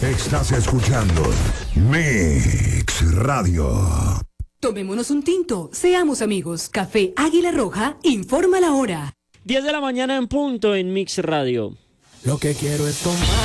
Estás escuchando Mix Radio. Tomémonos un tinto, seamos amigos. Café Águila Roja informa la hora. 10 de la mañana en punto en Mix Radio. Lo que quiero es tomar.